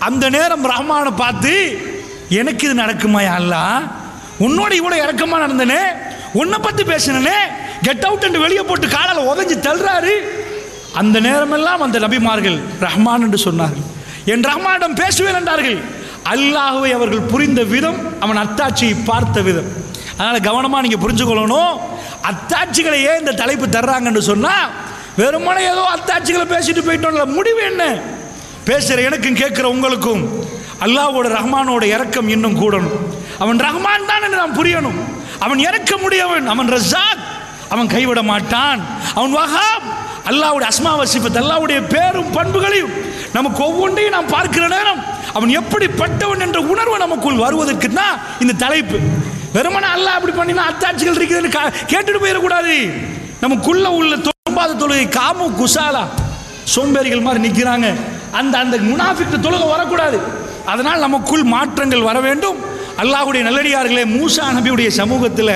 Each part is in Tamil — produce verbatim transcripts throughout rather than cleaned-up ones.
அந்த நேரம் ரஹ்மானை பார்த்து, எனக்கு இது நடக்குமா அல்லாஹ், உன்னோட இவ்வளோ இறக்கமா நடந்தனே, உன்னை பற்றி பேசினே, கெட் அவுட் என்று வெளியே போட்டு காலால் உதஞ்சி தள்ளுறாரு. அந்த நேரமெல்லாம் அந்த நபிமார்கள் ரஹ்மான் என்று சொன்னார்கள். என் ரஹ்மானிடம் பேசுவேன் என்றார்கள். அல்லாஹ்வை அவர்கள் புரிந்த விதம், அவன் அத்தாட்சியை பார்த்த விதம். அதனால் கவனமாக நீங்கள் புரிஞ்சுக்கொள்ளணும். அத்தாட்சிகளை ஏன் இந்த தலைப்பு தர்றாங்கன்னு சொன்னால், வெறுமனே ஏதோ அத்தாட்சிகளை பேசிட்டு போயிட்டோம்ல, முடிவு என்ன? பேசுகிற எனக்கும் கேட்குற உங்களுக்கும் அல்லாஹ்வோட ரஹ்மானோட இறக்கம் இன்னும் கூடணும். அவன் ரஹ்மான் தான் என்று நாம் புரியணும். அவன் இறக்க முடியவன், அவன் ரஸாக், அவன் கைவிட மாட்டான், அவன் வஹாப். அல்லாஹ்வுடைய அஸ்மா வ சிஃபத், அல்லாஹ்வுடைய பேரும் பண்புகளையும் நமக்கு ஒவ்வொன்றையும் நாம் பார்க்கிற நேரம் அவன் எப்படிப்பட்டவன் என்ற உணர்வு நமக்குள் வருவதற்கு தான் இந்த தலைப்பு. வெறுமனே அல்லாஹ் அப்படி பண்ணினா அத்தாட்சிகள் இருக்குதுன்னு கேட்டுட்டு போயிடக்கூடாது. நமக்குள்ள உள்ள தொழும்பாத தொழுகை காமு குசாலா சோம்பேறிகள் மாதிரி நிற்கிறாங்க, அந்த அந்த முனாஃபிக் தொழுகை வரக்கூடாது. அதனால் நமக்குள் மாற்றங்கள் வர வேண்டும். அல்லாஹ்வுடைய நல்லடியார்களே, மூசா நபியுடைய சமூகத்தில்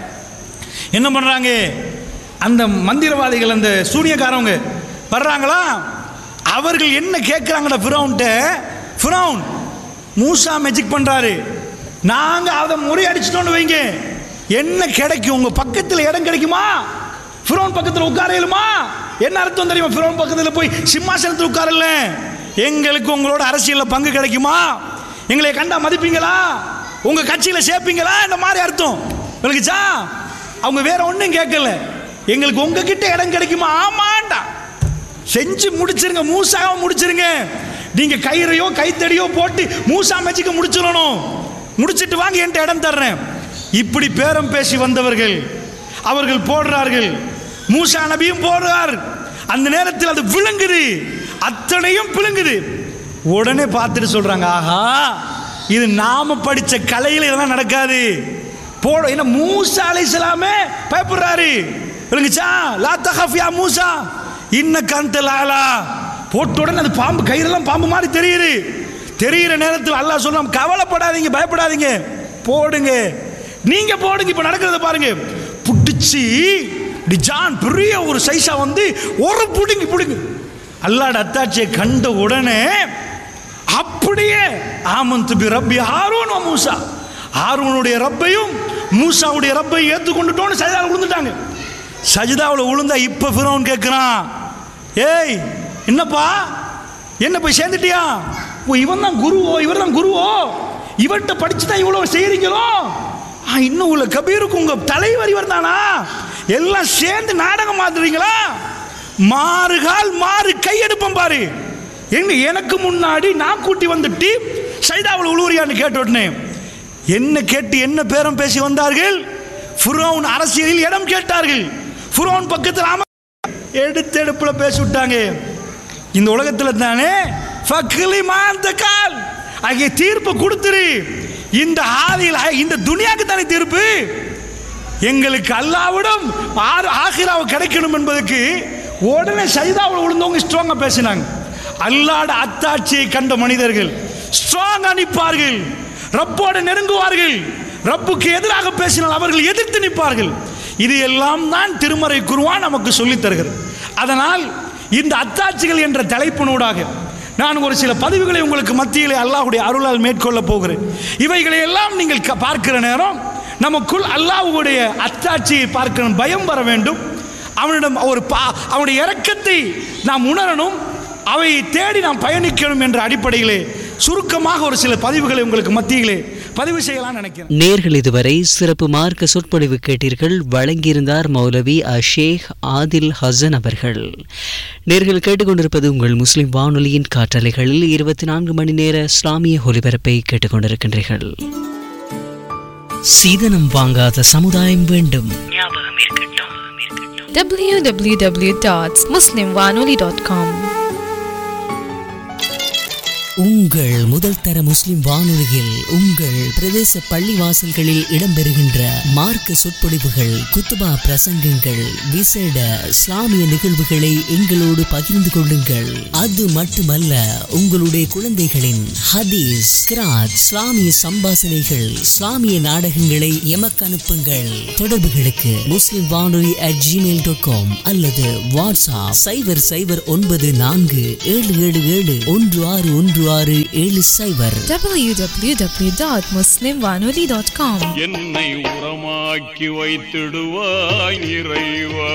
என்ன பண்ணுறாங்க? அந்த மந்திரவாதிகள், அந்த சூனியக்காரவங்க வர்றாங்களா, அவர்கள் என்ன கேட்குறாங்கடா ஃபிரௌன்ட்ட, ஃபிரௌன் மூசா மெஜிக் பண்ணுறாரு, நாங்கள் அதை முறியடிச்சிட்டோன்னு வைங்க, என்ன கிடைக்கும்? உங்கள் பக்கத்தில் இடம் கிடைக்குமா? ஃபிரௌன் பக்கத்தில் உட்கார இயலுமா? என்ன அர்த்தம் தெரியுமா? ஃபிரௌன் பக்கத்தில் போய் சிம்மாசனத்தில் உட்காரல, எங்களுக்கு உங்களோட அரசியலில் பங்கு கிடைக்குமா? எங்களை கண்டா மதிப்பீங்களா? உங்கள் கட்சியில் சேர்ப்பீங்களா? இந்த மாதிரி அர்த்தம் விளக்குச்சா? அவங்க வேற ஒன்றும் கேட்கல, எங்களுக்கு உங்ககிட்ட இடம் கிடைக்குமா? ஆமாண்டா, செஞ்சு முடிச்சிருங்க, மூசாவை முடிச்சிருங்க. நீங்க கயிறையோ கைத்தடியோ போட்டு மூசா மேஜிக்க முடிச்சிடணும், முடிச்சிட்டு வாங்க, என்கிட்ட இடம் தர்றேன். இப்படி பேரம் பேசி வந்தவர்கள் அவர்கள் போடுறார்கள், மூசா நபியும் போடுறார். அந்த நேரத்தில் அது விளங்குது, அத்தனையும் விளங்குது. உடனே பார்த்துட்டு சொல்றாங்க, ஆஹா, இது நாம படிச்ச கலையில் இதெல்லாம் நடக்காது போட. என்ன மூசா அலைஹிஸ்ஸலாமே பயப்படுறாரு, விளங்குச்சா? லா தகஃப் யா மூசா இன்னக அன்தல் ஆலா. போட்ட உடனே அது பாம்பு, கயிறெல்லாம் பாம்பு மாதிரி தெரியுது. தெரிகிற நேரத்தில் அல்லாஹ் சொல்றான், கவலைப்படாதீங்க, பயப்படாதீங்க, போடுங்க, நீங்க போடுங்க. இப்ப நடக்கிறத பாருங்க, புடிச்சு டிஜான் பெரிய ஒரு சைஸா வந்து ஒரு புடுங்கி புடுங்க. அல்லாஹ்வுடைய அத்தாட்சியை கண்ட உடனே அப்படியே ஆமன்து பி ரப்பி ஹாரூன் வ மூசா, ஹாரூனுடைய ரப்பையும் மூசாவுடைய ரப்பையும் ஏற்றுக்கொண்டுட்டோன்னு சஜிதாவில் விழுந்துட்டாங்க. சஜிதாவில் விழுந்தா இப்ப ஃபிரௌன் கேட்கிறான், ஏய் என்னப்பா, என்ன போய் சேர்ந்துட்டியா? ஓ, இவன் தான் குருவோ, இவர் தான் குருவோ, இவர்கிட்ட படிச்சு தான் இவ்வளோ செய்கிறீங்களோ? இன்னும் உள்ள கபீருக்கு உங்க தலைவர் இவர் தானா? எல்லாம் சேர்ந்து நாடகம் மாத்துறீங்களா? மாறுகால் மாறு கையெடுப்போம் பாரு. எங்க எனக்கு முன்னாடி நான் கூட்டி வந்துட்டு சைதாவில் உழுவுறியான்னு கேட்ட உடனே என்ன கேட்டு என்ன பேரம் பேசி வந்தார்கள்? ஃபிரௌன் அரசியலில் இடம் கேட்டார்கள். ஃபிரௌன் பக்கத்தில் ஆமா எடுத்து எடுப்புல பேசி விட்டாங்க. இந்த உலகத்தில் தானே ஃபக்லி மாந்தகால் ஆகிய தீர்ப்பு கொடுத்துரு. இந்த ஆதியில் இந்த துனியாவுக்கு தானே தீர்ப்பு. எங்களுக்கு அல்லாஹ்விடம் ஆகிராவை கிடைக்கணும் என்பதற்கு உடனே சைதாவில் விழுந்தவங்க ஸ்ட்ராங்கா பேசினாங்க. அல்லாஹ்வுடைய அத்தாட்சியை கண்ட மனிதர்கள் ஸ்ட்ராங்கா நிற்பார்கள், ரப்போடு நெருங்குவார்கள். ரப்புக்கு எதிராக பேசினால் அவர்கள் எதிர்த்து நிற்பார்கள். இது எல்லாம் தான் திருமறை குர்ஆன் நமக்கு சொல்லித் தருகிறது. அதனால் இந்த அத்தாட்சிகள் என்ற தலைப்பினூடாக நான் ஒரு சில பதிவுகளை உங்களுக்கு மத்தியிலே அல்லாஹ்வுடைய அருளால் மேற்கொள்ள போகிறேன். இவைகளை எல்லாம் நீங்கள் பார்க்கிற நேரம் நமக்குள் அல்லாஹ்வுடைய அத்தாட்சியை பார்க்கிற பயம் வர வேண்டும். அவனிடம் ஒரு அவனுடைய இரக்கத்தை நாம் உணரணும், அவை தேடி நாம் பயணிக்கணும் என்ற அடிப்படையிலே சுருக்கமாக ஒரு சில பதிவுகளை உங்களுக்கு மத்தியிலே பதிவு செய்யலாம் நினைக்கிறேன். நேர்கள் இதுவரை சிறப்பு மார்க்க சொற்பொழிவு கேட்டீர்கள். வழங்கியிருந்தார் மௌலவி ஷேக் ஆதில் ஹசன் அவர்கள். நேர்கள் கேட்டுக்கொண்டிருப்பது உங்கள் முஸ்லிம் வானொலியின் காற்றலைகளில் இருபத்தி நான்கு மணி நேர இஸ்லாமிய ஒலிபரப்பை கேட்டுக்கொண்டிருக்கின்றீர்கள். சீதனம் வாங்காத சமுதாயம் வேண்டும், டபிள்யூ டபிள்யூ டபிள்யூ டாட் முஸ்லிம் வானொலி டாட் காம். உங்கள் முதல் தர முஸ்லிம் வானொலியில் உங்கள் பிரதேச பள்ளிவாசல்களில் இடம்பெறுகின்ற மார்க்க சொற்பொழிவுகள், குத்துபா பிரசங்கங்கள், விசேட இஸ்லாமிய நிகழ்வுகளை எங்களோடு பகிர்ந்து கொள்ளுங்கள். அது மட்டுமல்ல, உங்களுடைய குழந்தைகளின் ஹதீஸ், கிராத், இஸ்லாமிய சம்பாசனைகள், இஸ்லாமிய நாடகங்களை எமக்கு அனுப்புங்கள். தொடர்புகளுக்கு முஸ்லிம் வானொலி அட் ஜிமெயில் டாட் காம் அல்லது வாட்ஸ்அப் சைபர் சைபர் ஒன்பது நான்கு ஏழு ஏழு ஏழு ஒன்று ஆறு ஒன்று ஆறு ஏழு சைபர். w w w dot muslim vanoli dot com. என்னை உரமாக்கி வைத்திடுவாய் இறைவா.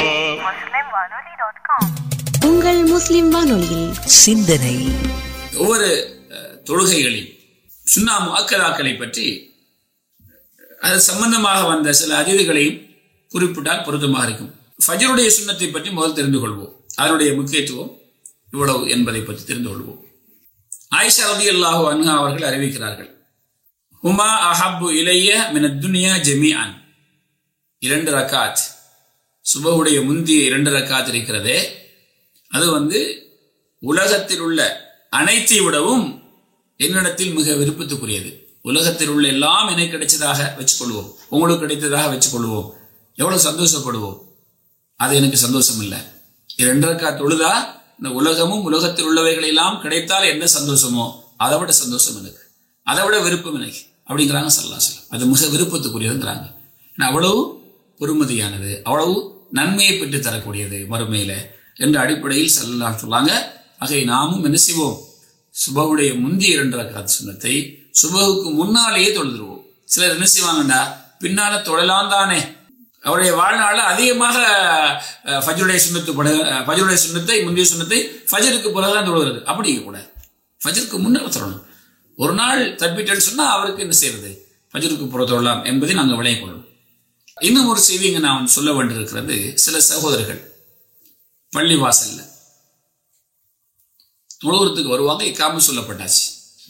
உங்கள் முஸ்லிம் வானொலியில் சிந்தனை. ஒவ்வொரு தொழுகைகளில் சுன்னா முஅக்கதாக்களை பற்றி அது சம்பந்தமாக வந்த சில அறிவுகளையும் குறிப்பிட்டால் பொருத்தமாக இருக்கும். ஃபஜ்ருடைய சுன்னத்தை பற்றி முதல் தெரிந்து கொள்வோம். அதனுடைய முக்கியத்துவம் இவ்வளவு என்பதை பற்றி தெரிந்து கொள்வோம். ஆயிஷா ரலியல்லாஹு அன்ஹா அவர்கள் அறிவிக்கிறார்கள், ஹுமா அஹப்பு இலைய மினத் துன்யா ஜமீஅன். இரண்டு ரக்காத், சுபஹுடைய முந்திய இரண்டு ரக்காத் இருக்கிறதே, அது வந்து உலகத்தில் உள்ள அனைத்தை விடவும் என்னிடத்தில் மிக விருப்பத்துக்குரியது. உலகத்தில் உள்ள எல்லாம் எனக்கு கிடைச்சதாக வச்சுக்கொள்வோம், உங்களுக்கு கிடைத்ததாக வச்சுக்கொள்வோம், எவ்வளவு சந்தோஷப்படுவோம். அது எனக்கு சந்தோஷம் இல்லை. இரண்டு ரக்காத் தொழுதா இந்த உலகமும் உலகத்தில் உள்ளவைகள் எல்லாம் கிடைத்தால் என்ன சந்தோஷமோ அதை விட சந்தோஷம் எனக்கு, அதை விட விருப்பம் எனக்கு அப்படிங்கிறாங்க ஸல்லல்லாஹு அலைஹி வஸல்லம். அது மிக விருப்பத்துக்குரியதுங்கிறாங்க. அவ்வளவு பொறுமதியானது, அவ்வளவு நன்மையை பெற்று தரக்கூடியது மறுமையில என்ற அடிப்படையில் ஸல்லல்லாஹு அலைஹி சொல்லாங்க. ஆகவே நாமும் என்ன செய்வோம், சுபஹுடைய முந்தைய இரண்டு ரக்காத் சுன்னத்தை சுபஹுக்கு முன்னாலேயே தொழுதுருவோம். சிலர் என்ன செய்வாங்கண்டா, பின்னால தொழலாம் தானே, அவருடைய வாழ்நாள் அதிகமாக ஃபஜ்ருடைய சுன்னத்து ஃபஜ்ருடைய சுன்னத்தை முந்தைய சுன்னத்தை ஃபஜ்ருக்கு பிறகுதான் தொழுகிறது. அப்படி கூட ஃபஜ்ருக்கு முன்னால் தொழணும். ஒரு நாள் தப்பிட்டேன்னு சொன்னா அவருக்கு என்ன செய்யறது, ஃபஜ்ருக்கு புற தொழலாம் என்பதை நாங்கள் விளைய கொள்ளணும். இன்னும் ஒரு செய்தி இங்க நான் சொல்ல வேண்டியிருக்கிறது, சில சகோதரர்கள் பள்ளி வாசல்ல தொழுகிறதுக்கு வருவாங்க, இக்காம சொல்லப்பட்டாச்சு,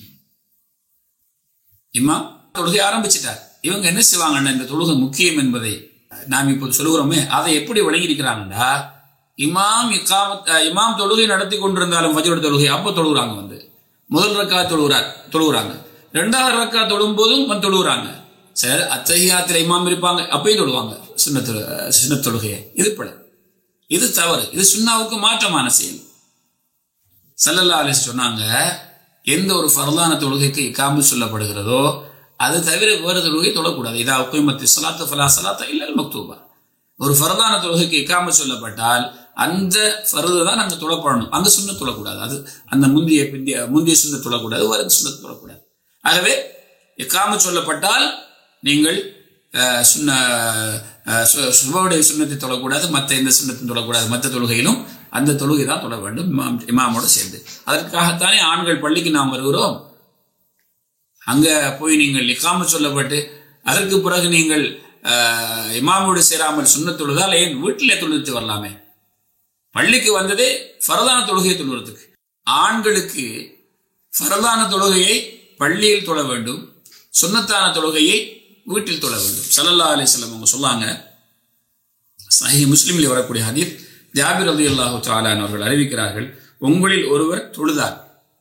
இமாம் தொழுகை ஆரம்பிச்சிட்டார். இவங்க என்ன செய்வாங்கன்னா, இந்த தொழுகை முக்கியம் என்பதை நாம் இப்போது சொல்லுகிறோமே, அதை எப்படி விளங்கியிருக்கிறாங்கன்னா, இமாம் இக்காமத் இமாம் தொழுகை நடத்தி கொண்டிருந்தாலும் ஃபஜ்ருடைய தொழுகை அப்போ தொழுகிறாங்க, வந்து முதல் ரக்கா தொழுகிறார் தொழுகிறாங்க, ரெண்டாவது ரக்கா தொழும் போதும் வந்து தொழுகிறாங்க. சரி, அத்தஹியாத்துல இமாம் இருப்பாங்க, அப்பயும் தொழுவாங்க சுன்னத் சுன்னத் தொழுகையை. இது பல, இது தவறு, இது சுன்னாவுக்கு மாற்றமான செயல். ஸல்லல்லாஹு அலைஹி சொன்னாங்க, எந்த ஒரு ஃபர்லான தொழுகைக்கு இகாமத் சொல்லப்படுகிறதோ அது தவிர வேறு தொழுகை தொழக்கூடாது. இதா உक़ீமத்தி ஸலாத்து ஃபலா ஸலாத்த இல்லல் மக்தூபா. ஒரு ஃபர்லான தொழுகைக்கு இகாமத் சொல்லப்பட்டால் அந்த ஃபர்து தான் அங்கே தொழப்படணும், அங்கே சுன்னத் தொழக்கூடாது. அது அந்த முந்தைய பிந்திய முந்தைய சுன்னத் தொழக்கூடாது, வேறு சுன்னத் தொழக்கூடாது. ஆகவே இகாமத் சொல்லப்பட்டால் நீங்கள் சுன்ன சுபஹுடைய சுன்னத்தை தொழக்கூடாது, மற்ற எந்த சுன்னத்தையும் தொழக்கூடாது. மற்ற தொழுகையிலும் அந்த தொழுகை தான் தொழ வேண்டும் இமாமோடு சேர்ந்து. அதற்காகத்தானே ஆண்கள் பள்ளிக்கு நாம் வருகிறோம். அங்க போய் நீங்கள் இகாமத் சொல்லப்பட்டு அதற்கு பிறகு நீங்கள் இமாமோடு சேராமல் சுன்னத் தொழுதால் ஏன் வீட்டிலே தொழுது வரலாமே. பள்ளிக்கு வந்ததே ஃபர்தான தொழுகையை தொழுகிறதுக்கு. ஆண்களுக்கு ஃபர்தான தொழுகையை பள்ளியில் தொழ வேண்டும், சுன்னத்தான தொழுகையை வீட்டில் தொழ வேண்டும். ஸல்லல்லாஹு அலைஹி வஸல்லம் அவங்க சொல்லாங்க, சஹீஹ் முஸ்லிமில் வரக்கூடிய ஹதீஸ், ஜாபிர் ரலியல்லாஹு தஆலா அவர்கள் அறிவிக்கிறார்கள், உங்களில் ஒருவர் தொழுதார்,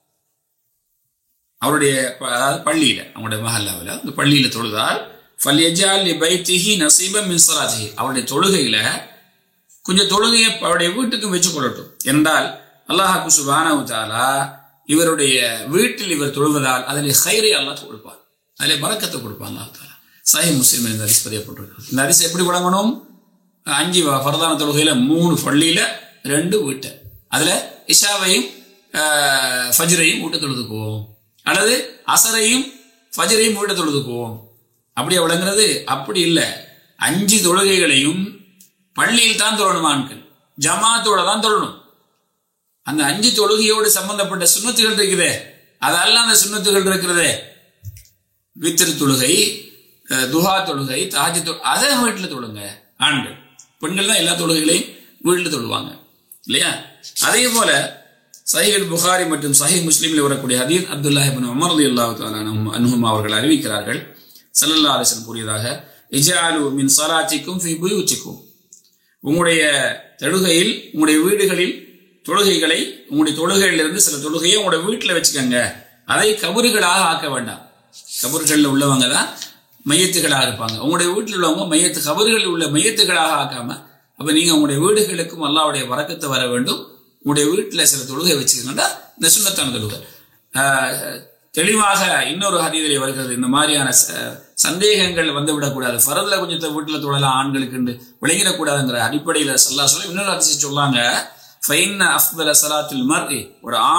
அவருடைய அதாவது பள்ளியில, அவங்களுடைய மஹல்லாவில் அந்த பள்ளியில தொழுதார், ஃபல்யஜால் லிபைத்திஹி நஸீபன் மின் ஸலாத்திஹி, அவருடைய தொழுகையில கொஞ்சம் தொழுகையை அவருடைய வீட்டுக்கும் வச்சு கொள்ளட்டும். என்றால் அல்லாஹ் சுப்ஹானஹு வ தஆலா இவருடைய வீட்டில் இவர் தொழுவதால் அதில் ஹைரை அல்லாஹ் கொடுப்பார், அதில் பரக்கத்தை கொடுப்பான் அல்லாஹ் தஆலா. சஹீஹ் முஸ்லிம் இந்த ஹதீஸ் பதியப்பட்டிருக்கு. இந்த ஹதீஸ் எப்படி வழங்கணும், அஞ்சு ஃபர்தான தொழுகையில மூணு பள்ளியில ரெண்டு வீட்டை, அதுல இஷாவையும் ஃபஜ்ரையும் வீட்டை தொழுதுக்குவோம், அல்லது அசரையும் ஃபஜ்ரையும் வீட்டை தொழுதுக்குவோம். அப்படியே விளங்குறது? அப்படி இல்லை, அஞ்சு தொழுகைகளையும் பள்ளியில் தான் தொழணும். ஆண்கள் ஜமாத்தோட தான் தொழணும். அந்த அஞ்சு தொழுகையோடு சம்பந்தப்பட்ட சுன்னத்துகள் இருக்குதே, அதெல்லாம் அந்த சுன்னத்துகள் இருக்கிறதே, வித்ர் தொழுகை, துஹா தொழுகை, தஹஜ்ஜுத் தொழுகை, அதை வீட்டில் தொழுங்க ஆண்கள். பெண்கள் தான் எல்லா தொழுகைகளையும் வீட்டில் தொழுவாங்க இல்லையா? அதே போல சஹீஹ் புகாரி மற்றும் சஹீஹ் முஸ்லிமில் வரக்கூடிய ஹதீஸ், அப்துல்லாஹ் இப்னு உமர் ரலியல்லாஹு தஆலா அன்ஹுமா அவர்கள் அறிவிக்கிறார்கள், ஸல்லல்லாஹு அலைஹி வஸல்லம் கூறியதாக, இஜ்அலு மின் ஸலாத்திக்கும் ஃபீ புயூத்திக்கும், உங்களுடைய தொழுகையில் உங்களுடைய வீடுகளில் தொழுகைகளை, உங்களுடைய தொழுகையிலிருந்து சில தொழுகையை உங்களுடைய வீட்டில் வச்சுக்கோங்க, அதை கபறுகளாக ஆக்க வேண்டாம். கபறுகளில் உள்ளவங்க தான் மையத்துகளாக இருப்பாங்க, உங்களுடைய வீட்டில் உள்ளவங்க மையத்து கபறுகளில் உள்ள மையத்துகளாக ஆக்காம, அப்ப நீங்க உங்களுடைய வீடுகளுக்கும் அல்லாஹ்வுடைய பரக்கத்து வர வேண்டும், உங்களுடைய வீட்டில் சில தொழுகை வச்சுக்கோங்கடா. இந்த சுன்னத்தான தொழுகை தெளிவாக இன்னொரு ஹதீஸிலே வருகிறது. இந்த மாதிரியான சந்தேகங்கள் வந்து விடக்கூடாது, ஃபரதுல கொஞ்சத்தை வீட்டில் தொழலாம் ஆண்களுக்கு விளங்கிடக்கூடாதுங்கிற அடிப்படையில் ஸல்லல்லாஹு அலைஹி வஸல்லம் இன்னொரு ஹதீஸ் சொல்லாங்க, ஃபைன்ன அஃதல ஸலாத்துல் மர்இ, ஒரு ஆண்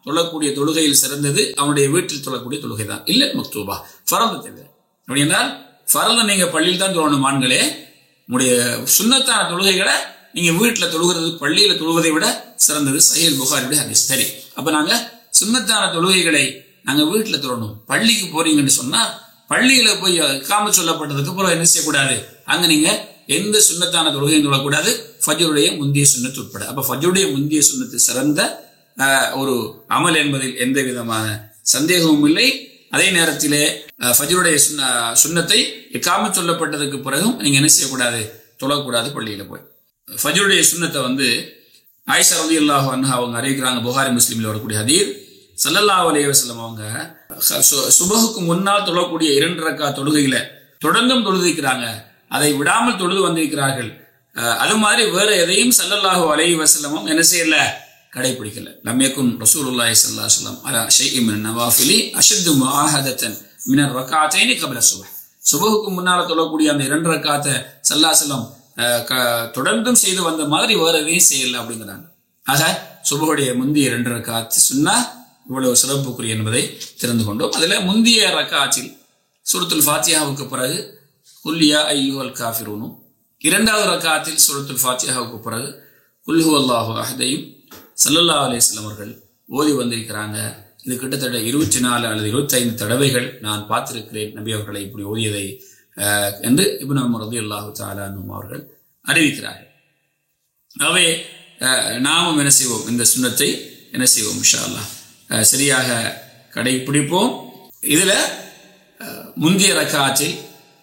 தொழக்கூடிய தொழுகையில் சிறந்தது அவனுடைய வீட்டில் தொழக்கூடிய தொழுகை தான். இல்லை மக்தூபா ஃபரது தவிர. அப்படி என்றால் ஃபரத நீங்க பள்ளியில் தான் தொழணும் ஆண்களே. உங்களுடைய சுன்னத்தான தொழுகைகளை நீங்க வீட்டில் தொழுகிறது பள்ளியில தொழுவதை விட சிறந்தது. சஹீஹ் புகாரியுடைய ஹதீஸ். சரி, அப்ப நாங்க சுன்னத்தான தொழுகைகளை நாங்க வீட்டில் தொழணும். பள்ளிக்கு போறீங்கன்னு சொன்னா பள்ளியில போய் காம சொல்லப்பட்டதுக்கு அப்புறம் என்ன செய்யக்கூடாது, அங்க நீங்க எந்த சுன்னத்தான தொழுகையும் தொழக்கூடாது, ஃபஜ்ருடைய முந்திய சுன்னத்து உட்பட. அப்ப ஃபஜ்ருடைய முந்திய சுன்னத்து சிறந்த ஒரு அமல் என்பதில் எந்த விதமான சந்தேகமும் இல்லை. அதே நேரத்திலே ஃபஜ்ருடைய சுன்னத்தை இக்காம சொல்லப்பட்டதுக்கு பிறகும் நீங்க என்ன செய்யக்கூடாது, தொழக்கூடாது பள்ளியில போய். ஃபஜ்ருடைய சுன்னத்தை வந்து ஆயிஷா ரலியல்லாஹு அன்ஹா அவங்க அறிவிக்கிறாங்க. புகாரி முஸ்லிம்ல வரக்கூடிய ஹதீஸ், ஸல்லல்லாஹு அலைஹி வஸல்லம் அவங்க சுபஹுக்கு முன்னால் தொழக்கூடிய இரண்டு ரக்காத் தொழுகையில தொடர்ந்தும் தொழுதிருக்கிறாங்க. அதை விடாமல் தொழுது வந்திருக்கிறார்கள். அது மாதிரி வேற எதையும் ஸல்லல்லாஹு அலைஹி வஸல்லம் என்ன செய்யல, கடைபிடிக்கல. லம் யகுன் ரசூலுல்லாஹி ஸல்லல்லாஹு அலைஹி வஸல்லம் அலா ஷைஇன் மின் நவாஃபிலி அஷத்து முஆஹதத்தன் மின் ரக்காத்தைனி கப்ல சுபஹ். சுபஹுக்கு முன்னால தொழக்கூடிய அந்த இரண்டு ரக்காத்தை ஸல்லல்லாஹு அலைஹி வஸல்லம் தொடர்ந்தும் செய்து வந்த மாதிரி வேற எதையும் செய்யல அப்படிங்கிறாங்க. ஆக சுபஹுடைய முந்திய இரண்டு ரக்காத் சுன்னா இவ்வளவு சிறப்புக்குரிய என்பதை தெரிந்து கொண்டோம். அதுல முந்திய ரக்காத்தில் சூரத்துல் ஃபாத்திஹாவுக்கு பிறகு குல் யா அய்யுஹல் காஃபிரூனும், இரண்டாவது ரக்காத்தில் சூரத்துல் ஃபாத்திஹாவுக்கு பிறகு குல் ஹுவல்லாஹு அஹதையும் ஸல்லல்லாஹு அலைஹி வஸல்லம் அவர்கள் ஓதி வந்திருக்கிறாங்க. இது கிட்டத்தட்ட இருபத்தி நாலு அல்லது இருபத்தி ஐந்து தடவைகள் நான் பார்த்திருக்கிறேன் நபி அவர்களை இப்படி ஓதியதை என்று இப்னு உமர் ரலியல்லாஹு தஆலா அன்ஹு அவர்கள் அறிவிக்கிறார்கள். ஆகவே நாமும் என்ன செய்வோம், இந்த சுன்னத்தை என்ன செய்வோம் இன்ஷா அல்லாஹ் சரியாக கடைபிடிப்போம். இதுல முந்திய ரக்காத்தில்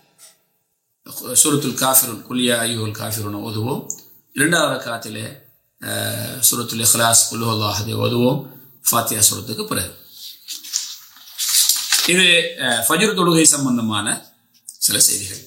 சூரத்துல் காஃபிரூன் குல் யா அய்யுஹல் காஃபிரூன் ஓதுவோம். இரண்டாவது ரக்காத்திலே சூரத்துல் இக்லாஸ் குல் ஹுவல்லாஹு அஹத் ஓதுவோம் ஃபாத்திஹா சூரத்துக்கு பிறகு. இது ஃபஜ்ர் தொழுகை சம்பந்தமான சில செய்திகள்.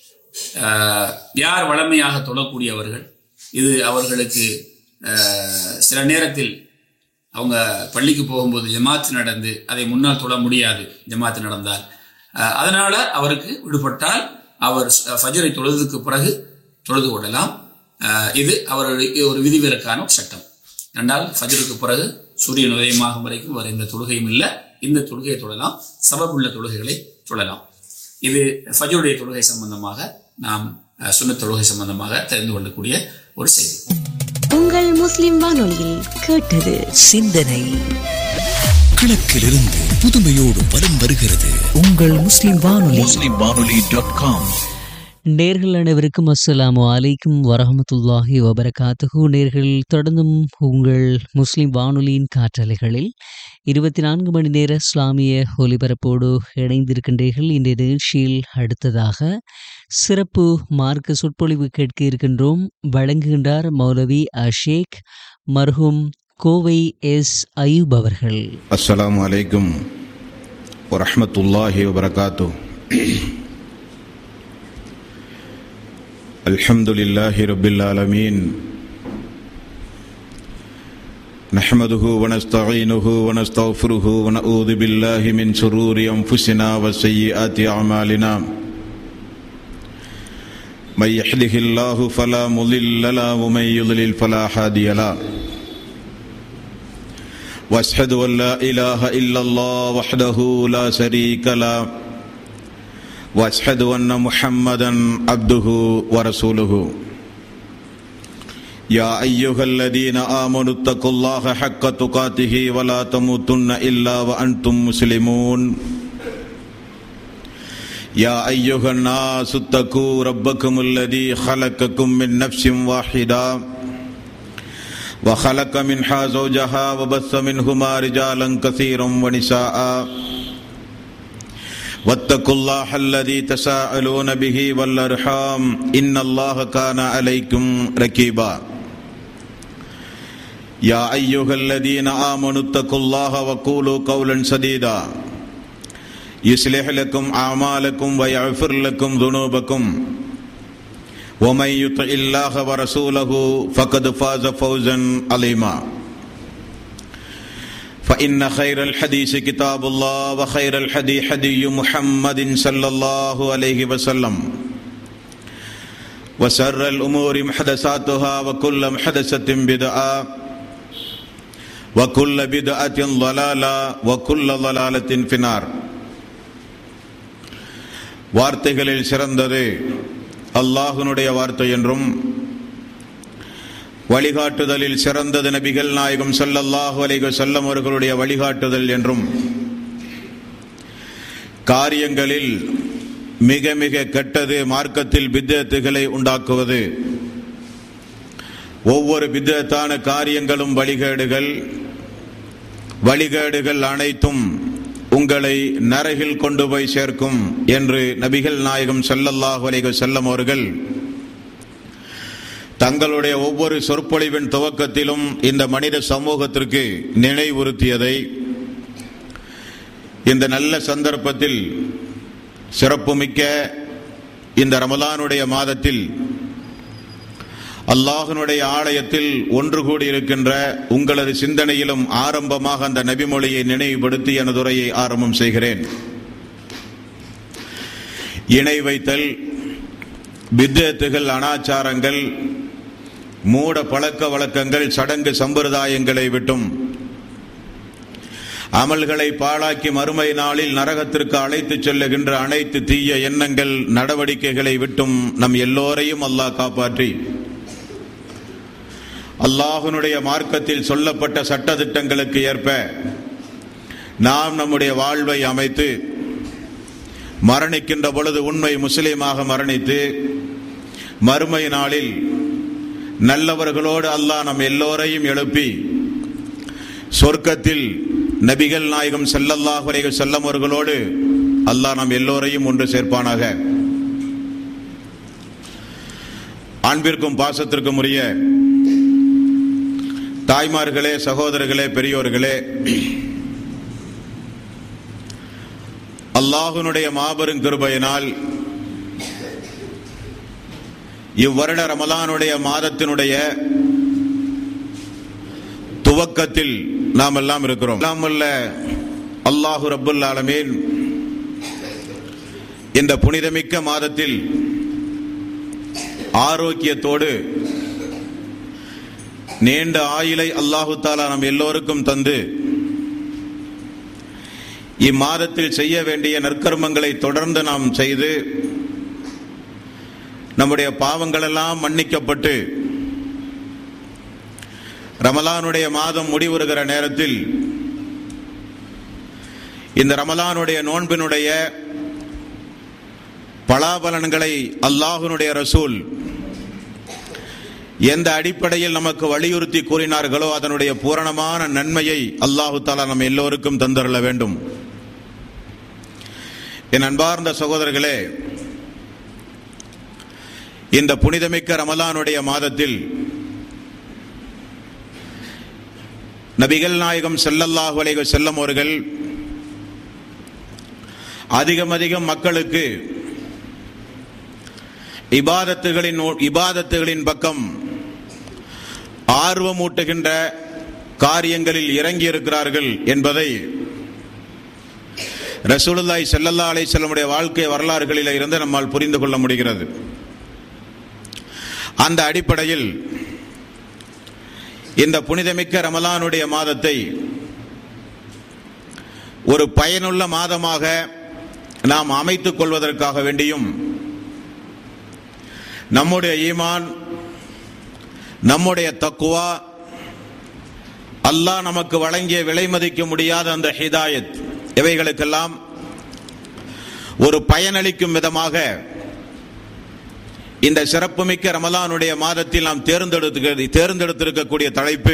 யார் வளமையாக தொழக்கூடியவர்கள், இது அவர்களுக்கு சில நேரத்தில் அவங்க பள்ளிக்கு போகும்போது ஜமாத்து நடந்து அதை முன்னால் தொழ முடியாது, ஜமாத்து நடந்தால். அதனால அவருக்கு விடுபட்டால் அவர் ஃபஜ்ரை தொழுதுக்கு பிறகு தொழுது கொள்ளலாம். இது அவர்களுக்கு ஒரு விதிவிலக்கான சட்டம். ரெண்டால் ஃபஜ்ருக்கு பிறகு சூரியன் உதயமாகும் வரைக்கும் வர இந்த தொழுகையும் இல்லை, இந்த தொழுகையை தொழலாம், சபபுள்ள தொழுகைகளை தொழலாம். இது ஃபஜ்ருடைய தொழுகை சம்பந்தமாக நாம் சுன்னத் தொழுகை சம்பந்தமாக தெரிந்து கொள்ளக்கூடிய ஒரு செய்தி. உங்கள் முஸ்லிம் வானொலியில் கேட்டது சிந்தனை. கிழக்கிலிருந்து புதுமையோடு வலம் வருகிறது உங்கள் முஸ்லிம் வானொலி. முஸ்லிம் வானொலி டாட் காம். நேர்கள் அனைவருக்கும் அஸ்ஸலாமு அலைக்கும் வரஹமத்துல்லாஹி வபரகாத்துஹு. நேர்கள் தொடர்ந்தும் உங்கள் முஸ்லிம் வானொலியின் காற்றலைகளில் இருபத்தி நான்கு மணி நேர இஸ்லாமிய ஒலிபரப்போடு இணைந்திருக்கின்றீர்கள். இந்த நிகழ்ச்சியில் அடுத்ததாக சிறப்பு மார்க்க சொற்பொழிவு கேட்க இருக்கின்றோம். வழங்குகின்றார் மௌலவி அஷேக் மர்ஹூம் கோவை எஸ் அயூப் அவர்கள். அஸ்ஸலாமு அலைக்கும் வரஹ்மத்துல்லாஹி வபரகாத்துஹு. அல்ஹம்துலில்லாஹி ரப்பில் ஆலமீன். நஹ்மதுஹு வ நஸ்தஈனுஹு வ நஸ்தக்ஃபிருஹு வ நஊது பில்லாஹி மின் ஷுரூரி அன்ஃபுஸினா வ ஸய்யிஆத்தி அமாலினா. மை யஹ்திஹில்லாஹு ஃபலா முضில்ல லஹு வ மை யுضلل ஃபலா ஹாதிய லஹு. வ அஷ்ஹது அன் லா இலாஹ இல்லல்லாஹ் வஹ்தஹு லா ஷரீக லஹு واشهد ان محمدا عبده ورسوله. يا ايها الذين امنوا اتقوا الله حق تقاته ولا تموتن الا وانتم مسلمون. يا ايها الناس اتقوا ربكم الذي خلقكم من نفس واحده وخلق منها زوجها وبث منهما رجالا كثيرا ونساء. واتقوا الله الذي تساءلون به والارحام ان الله كان عليكم رقيبا. يا ايها الذين امنوا اتقوا الله وقولوا قولا سديدا يصلح لكم اعمالكم ويغفر لكم ذنوبكم ومن يطع الله ورسوله فقد فاز فوزا عظيما. فإن خير الحديث كتاب الله وخير الحدي حدي محمد صلى الله عليه وسلم وشر الأمور محدثاتها وكل محدثة بدعة وكل بدعة ضلالة وكل ضلالة في النار. வார்த்தைகளில் சிறந்தது அல்லாஹ்வுடைய வார்த்தை என்றும், வழிகாட்டுதலில் சிறந்தது நபிகள் நாயகம் ஸல்லல்லாஹு அலைஹி வஸல்லம் அவர்களுடைய வழிகாட்டுதல் என்றும், காரியங்களில் மிக மிக கெட்டது மார்க்கத்தில் பித்அத்துகளை உண்டாக்குவது, ஒவ்வொரு பித்அத்தான காரியங்களும் வழிகேடுகள், வழிகேடுகள் அனைத்தும் உங்களை நரகில் கொண்டு போய் சேர்க்கும் என்று நபிகள் நாயகம் ஸல்லல்லாஹு அலைஹி வஸல்லம் அவர்கள் தங்களுடைய ஒவ்வொரு சொற்பொழிவின் துவக்கத்திலும் இந்த மனித சமூகத்திற்கு நினைவுறுத்தியதை இந்த நல்ல சந்தர்ப்பத்தில், சிறப்புமிக்க இந்த ரமலானுடைய மாதத்தில் அல்லாஹ்வுடைய ஆலயத்தில் ஒன்று கூடி இருக்கின்ற உங்களது சிந்தனையிலும் ஆரம்பமாக அந்த நபிமொழியை நினைவுபடுத்தி எனது உரையை ஆரம்பம் செய்கிறேன். இணை வைத்தல், பித்அத்துகள், அனாச்சாரங்கள், மூட பழக்க வழக்கங்கள், சடங்கு சம்பிரதாயங்களை விட்டும், அமல்களை பாழாக்கி மறுமை நாளில் நரகத்திற்கு அழைத்து செல்லுகின்ற அனைத்து தீய எண்ணங்கள், நடவடிக்கைகளை விட்டும் நம் எல்லோரையும் அல்லாஹ் காப்பாற்றி அல்லாஹ்வுடைய மார்க்கத்தில் சொல்லப்பட்ட சட்டதிட்டங்களுக்கு ஏற்ப நாம் நம்முடைய வாழ்வை அமைத்து மரணிக்கின்ற பொழுது உண்மை முஸ்லிமாக மரணித்து மறுமை நாளில் நல்லவர்களோடு அல்லாஹ் நம் எல்லோரையும் எழுப்பி சொர்க்கத்தில் நபிகள் நாயகம் ஸல்லல்லாஹு அலைஹி வஸல்லம் அவர்களோடு அல்லாஹ் நம் எல்லோரையும் ஒன்று சேர்ப்பானாக. அன்பிற்கும் பாசத்திற்கும் உரிய தாய்மார்களே, சகோதரர்களே, பெரியோர்களே, அல்லாஹ்வுடைய மாபெரும் கிருபையினால் இவ்வருட ரமலானுடைய மாதத்தினுடைய துவக்கத்தில் நாம் எல்லாம் இருக்கிறோம். அல்லாஹு ரப்புல் ஆலமீன் இந்த புனிதமிக்க மாதத்தில் ஆரோக்கியத்தோடு நீண்ட ஆயுளை அல்லாஹு தஆலா நம் எல்லோருக்கும் தந்து இம்மாதத்தில் செய்ய வேண்டிய நற்கர்மங்களை தொடர்ந்து நாம் செய்து நம்முடைய பாவங்கள் எல்லாம் மன்னிக்கப்பட்டு ரமலானுடைய மாதம் முடிவுறுகிற நேரத்தில் இந்த ரமலானுடைய நோன்பினுடைய பலாபலன்களை அல்லாஹ்வுடைய ரசூல் எந்த அடிப்படையில் நமக்கு வலியுறுத்தி கூறினார்களோ அதனுடைய பூரணமான நன்மையை அல்லாஹு தஆலா நம் எல்லோருக்கும் தந்தருள வேண்டும். என் அன்பார்ந்த சகோதரர்களே, இந்த புனிதமிக்க ரமலானுடைய மாதத்தில் நபிகள் நாயகம் ஸல்லல்லாஹு அலைஹி வஸல்லம் அவர்கள் அதிகம் அதிகம் மக்களுக்கு இபாதத்துகளின் இபாதத்துகளின் பக்கம் ஆர்வமூட்டுகின்ற காரியங்களில் இறங்கி இருக்கிறார்கள் என்பதை ரசூலுல்லாஹி ஸல்லல்லாஹு அலைஹி வஸல்லம் உடைய வாழ்க்கை வரலாறுகளில் இருந்து நம்மால் புரிந்து கொள்ள முடிகிறது. அந்த அடிப்படையில் இந்த புனிதமிக்க ரமலானுடைய மாதத்தை ஒரு பயனுள்ள மாதமாக நாம் அமைத்துக் கொள்வதற்காக வேண்டியும் நம்முடைய ஈமான், நம்முடைய தக்குவா, அல்லாஹ் நமக்கு வழங்கிய விலை மதிக்க முடியாத அந்த ஹிதாயத், இவைகளுக்கெல்லாம் ஒரு பயனளிக்கும் விதமாக இந்த சிறப்புமிக்க ரமலானுடைய மாதத்தில் நாம் தேர்ந்தெடுத்து தேர்ந்தெடுத்திருக்கக்கூடிய தலைப்பு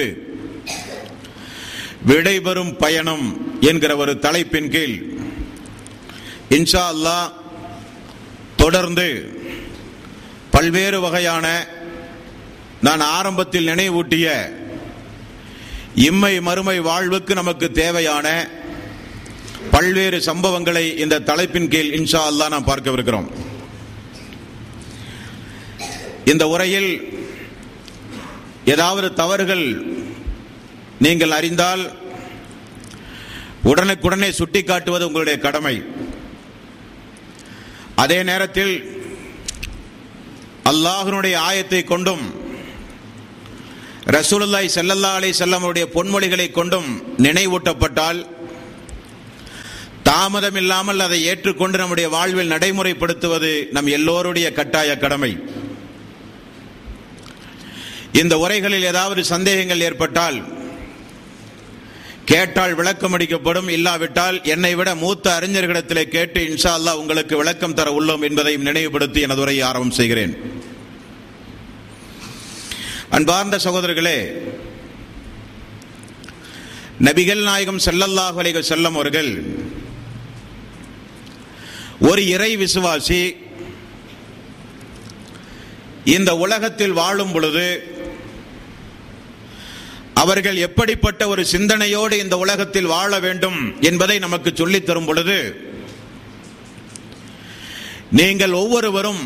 விடைபெறும் பயணம் என்கிற ஒரு தலைப்பின் கீழ் இன்ஷா அல்லாஹ் தொடர்ந்து பல்வேறு வகையான நான் ஆரம்பத்தில் நினைவூட்டிய இம்மை மறுமை வாழ்வுக்கு நமக்கு தேவையான பல்வேறு சம்பவங்களை இந்த தலைப்பின் கீழ் இன்ஷா அல்லாஹ் நாம் பார்க்கவிருக்கிறோம். இந்த உரையில் ஏதாவது தவறுகள் நீங்கள் அறிந்தால் உடனுக்குடனே சுட்டிக்காட்டுவது உங்களுடைய கடமை. அதே நேரத்தில் அல்லாஹ்வுடைய ஆயத்தை கொண்டும் ரசூலுல்லாஹி ஸல்லல்லாஹு அலைஹி வஸல்லம் அவருடைய பொன்மொழிகளை கொண்டும் நினைவூட்டப்பட்டால் தாமதம் இல்லாமல் அதை ஏற்றுக்கொண்டு நம்முடைய வாழ்வில் நடைமுறைப்படுத்துவது நம் எல்லோருடைய கட்டாய கடமை. இந்த உரைகளில் ஏதாவது சந்தேகங்கள் ஏற்பட்டால் கேட்டால் விளக்கம் அளிக்கப்படும், இல்லாவிட்டால் என்னை விட மூத்த அறிஞர்களிடத்திலே கேட்டு இன்ஷா அல்லாஹ் உங்களுக்கு விளக்கம் தர உள்ளோம் என்பதையும் நினைவுபடுத்தி எனது உரையை ஆரம்பம் செய்கிறேன். அன்பார்ந்த சகோதரர்களே, நபிகள் நாயகம் ஸல்லல்லாஹு அலைஹி வஸல்லம் அவர்கள் ஒரு இறை விசுவாசி இந்த உலகத்தில் வாழும் பொழுது அவர்கள் எப்படிப்பட்ட ஒரு சிந்தனையோடு இந்த உலகத்தில் வாழ வேண்டும் என்பதை நமக்கு சொல்லித் தரும் பொழுது, நீங்கள் ஒவ்வொருவரும்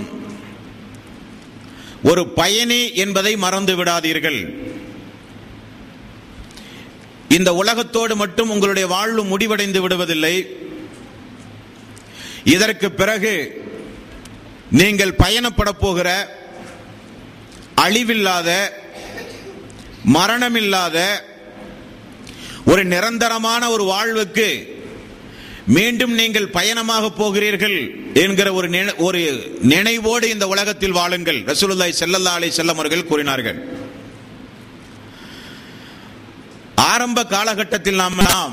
ஒரு பயணி என்பதை மறந்து விடாதீர்கள். இந்த உலகத்தோடு மட்டும் உங்களுடைய வாழ்வு முடிவடைந்து விடுவதில்லை. இதற்கு பிறகு நீங்கள் பயணப்பட போகிற அழிவில்லாத, மரணமில்லாத ஒரு நிரந்தரமான ஒரு வாழ்வுக்கு மீண்டும் நீங்கள் பயணமாக போகிறீர்கள் என்கிற ஒரு ஒரு நினைவோடு இந்த உலகத்தில் வாழுங்கள். ரசூலுல்லாஹி ஸல்லல்லாஹு அலைஹி வஸல்லம் அவர்கள் கூறினார்கள். ஆரம்ப காலகட்டத்தில் நாம் நாம்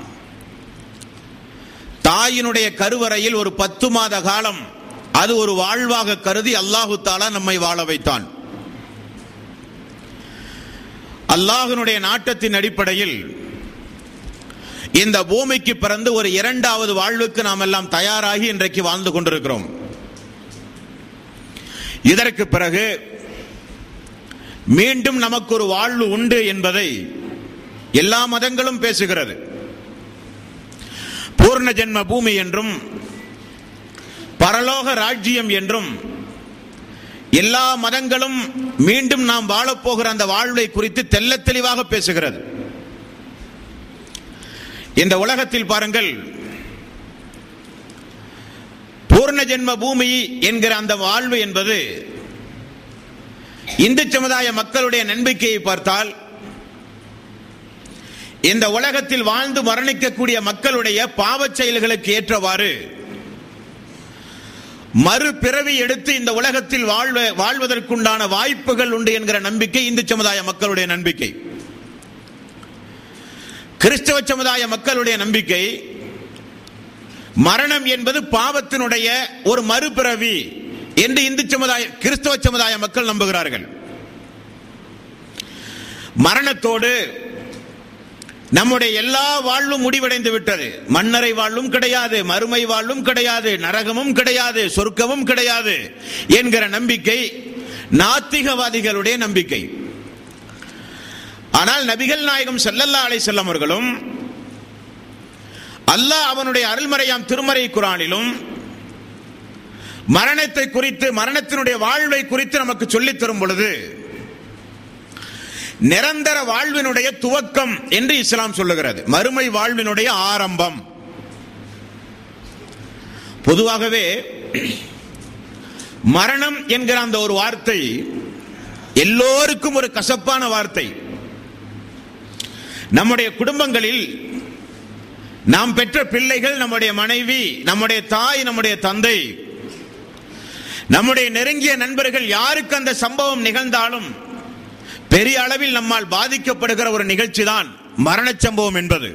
தாயினுடைய கருவறையில் ஒரு பத்து மாத காலம் அது ஒரு வாழ்வாக கருதி அல்லாஹு தஆலா நம்மை வாழ வைத்தான். அல்லாஹ்வினுடைய நாட்டத்தின் அடிப்படையில் இந்த பூமிக்கு பிறந்து ஒரு இரண்டாவது வாழ்வுக்கு நாம் எல்லாம் தயாராகி இன்றைக்கு வாழ்ந்து கொண்டிருக்கிறோம். இதற்கு பிறகு மீண்டும் நமக்கு ஒரு வாழ்வு உண்டு என்பதை எல்லா மதங்களும் பேசுகிறது. பூர்ண ஜென்ம பூமி என்றும் பரலோக ராஜ்யம் என்றும் எல்லா மதங்களும் மீண்டும் நாம் வாழப்போகிற அந்த வாழ்வை குறித்து தெள்ள தெளிவாக பேசுகிறது. இந்த உலகத்தில் பாருங்கள், பூர்ண ஜென்ம பூமி என்கிற அந்த வாழ்வு என்பது இந்து சமுதாய மக்களுடைய நம்பிக்கையை பார்த்தால், இந்த உலகத்தில் வாழ்ந்து மரணிக்கக்கூடிய மக்களுடைய பாவச் செயல்களுக்கு ஏற்றவாறு மறுபிறவி எடுத்து இந்த உலகத்தில் வாழ்வ வாழ்வதற்குண்டான வாய்ப்புகள் உண்டு என்கிற நம்பிக்கை இந்து சமுதாய மக்களுடைய நம்பிக்கை. கிறிஸ்தவ சமுதாய மக்களுடைய நம்பிக்கை மரணம் என்பது பாவத்தினுடைய ஒரு மறுபிறவி என்று இந்து சமுதாய கிறிஸ்தவ சமுதாய மக்கள் நம்புகிறார்கள். மரணத்தோடு நம்முடைய எல்லா வாழ்வும் முடிவடைந்து விட்டது. மன்னரை வாழ்வும் கிடையாது, மறுமை வாழ்வும் கிடையாது, நரகமும் கிடையாது, சொர்க்கமும் கிடையாது என்கிற நம்பிக்கை நாத்திகவாதிகளுடைய நம்பிக்கை. ஆனால் நபிகள் நாயகம் ஸல்லல்லாஹு அலைஹி வஸல்லம் அவர்களும் அல்லாஹ் அவனுடைய அருள்மறையாம் திருமறை குர்ஆனிலும் மரணத்தை குறித்து, மரணத்தினுடைய வாழ்வை குறித்து நமக்கு சொல்லித் தரும் பொழுது நிரந்தர வாழ்வினுடைய துவக்கம் என்று இஸ்லாம் சொல்லுகிறது. மறுமை வாழ்வினுடைய ஆரம்பம். பொதுவாகவே மரணம் என்கிற அந்த ஒரு வார்த்தை எல்லோருக்கும் ஒரு கசப்பான வார்த்தை. நம்முடைய குடும்பங்களில் நாம் பெற்ற பிள்ளைகள், நம்முடைய மனைவி, நம்முடைய தாய், நம்முடைய தந்தை, நம்முடைய நெருங்கிய நண்பர்கள் யாருக்கு அந்த சம்பவம் நிகழ்ந்தாலும் பெரிய அளவில் நம்மால் பாதிக்கப்படுகிற ஒரு நிகழ்ச்சி தான் மரண சம்பவம் என்பது.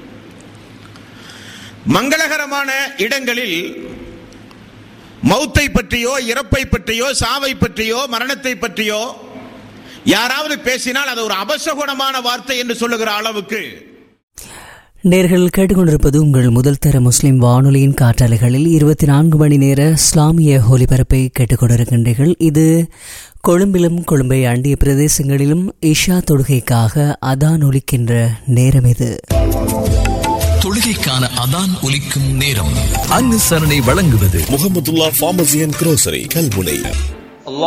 மங்களகரமான இடங்களில் மௌத்தை பற்றியோ, இறப்பை பற்றியோ, சாவை பற்றியோ, மரணத்தை பற்றியோ யாராவது பேசினால் அது ஒரு அபசகுணமான வார்த்தை என்று சொல்லுகிற அளவுக்கு. நேர்கள் கேட்டுக்கொண்டிருப்பது உங்கள் முதல் தர முஸ்லிம் வானொலியின் காற்றாலைகளில் இருபத்தி நான்கு மணி நேர இஸ்லாமிய ஒலிபரப்பை கேட்டுக்கொண்டிருக்கின்றீர்கள். இது கொழும்பிலும் கொழும்பை அண்டிய பிரதேசங்களிலும் இஷா தொழுகைக்காக அதான் ஒலிக்கின்ற நேரம். இது தொழுகைக்கான அதான் ஒலிக்கும் நேரம். அனுசரணை வழங்குவது Mahmudullah pharmacy and grocery Kalmunai.